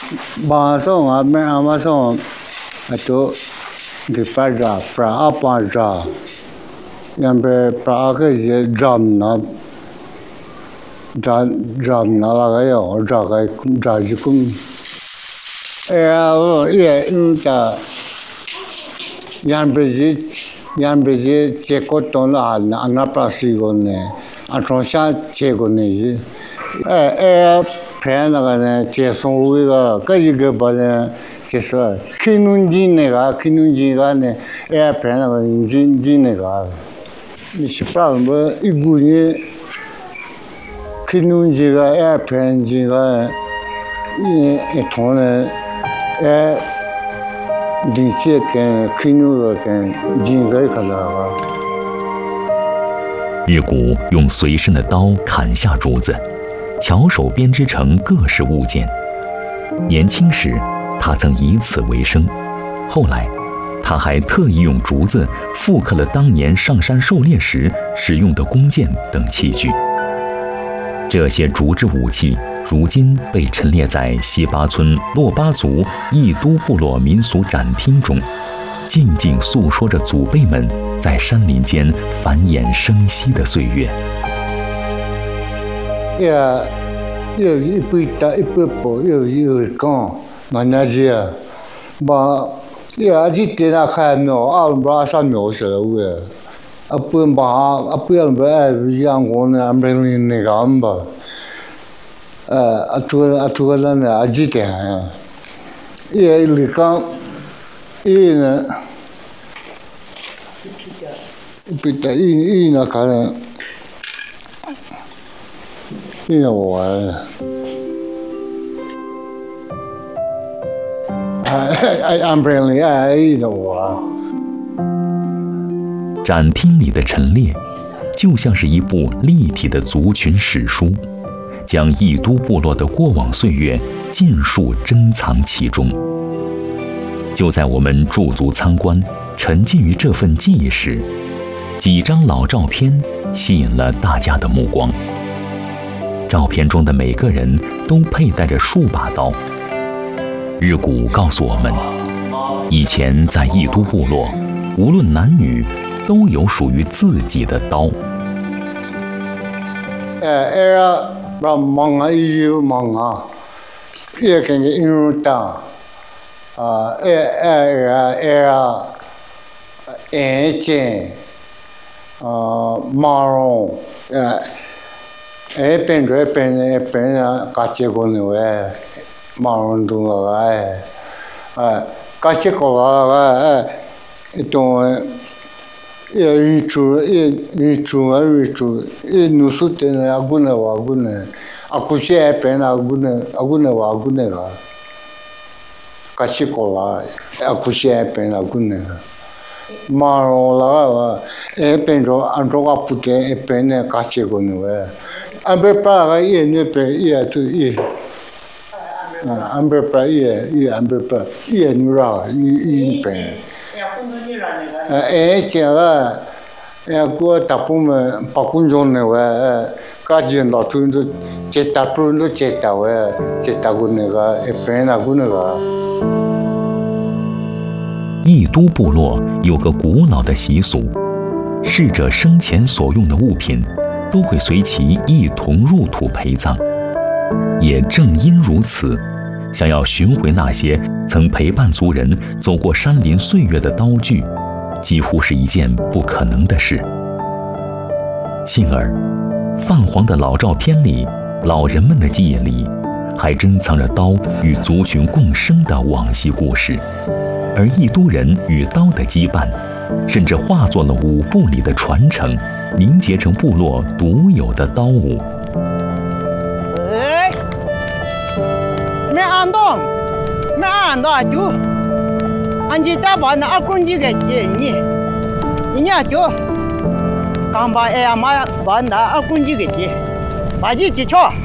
Bahasa Amazon itu di pada apa aja yang berpakai jam lah ya jaga jajikum ini yang biji cekot tola anak prasigonnya atau cegonnya pengen cesong juga kayak gimana cesong kinunjinega nih pengen jinjinega misal igunya kinunjiga pengen jiga ini itu di cek kinuga jinga kalau 日古用随身的刀砍下竹子，巧手编织成各式物件。年轻时，他曾以此为生。后来，他还特意用竹子复刻了当年上山狩猎时使用的弓箭等器具。这些竹制武器，如今被陈列在西巴村珞巴族义都部落民俗展厅中，静静诉说着祖辈们在山林间繁衍生息的岁月。 有一辈大一辈薄，有讲，俺那些，把阿姐在那看苗，把啥苗是了喂，不然阳光呢，没那个安吧，做了呢，阿姐的，也讲，呢，比大那看。我I'm friendly，我。 展厅里的陈列，就像是一部立体的族群史书，将义都部落的过往岁月尽数珍藏其中。就在我们驻足参观，沉浸于这份记忆时，几张老照片吸引了大家的目光。照片中的每个人都佩戴着数把刀。日古告诉我们，以前在义都部落，无论男女，都有属于自己的刀。 忙啊，也给你引入到剑马龙变啊，搞结果呢喂，马龙东了搞结果了东，日出，努苏的呢，阿古呢，阿古些变阿古呢个，搞结果了，阿古些变阿古呢个。马龙了变着按照我不对变呢搞结果呢喂。安排把个也那边也就也，安排把也安排把也女啦一边，这个，过大部分把工作呢喂，家人老多都接大部分都接到喂，接到过那个一边那个。 义都部落有个古老的习俗，逝者生前所用的物品都会随其一同入土陪葬。也正因如此，想要寻回那些曾陪伴族人走过山林岁月的刀具，几乎是一件不可能的事。幸而，泛黄的老照片里，老人们的记忆里，还珍藏着刀与族群共生的往昔故事。而义都人与刀的羁绊，甚至化作了舞步里的传承，凝结成部落独有的刀舞。 没按到就，俺就打把那二公鸡给接你就，刚把妈把那二公鸡给接，把鸡接着。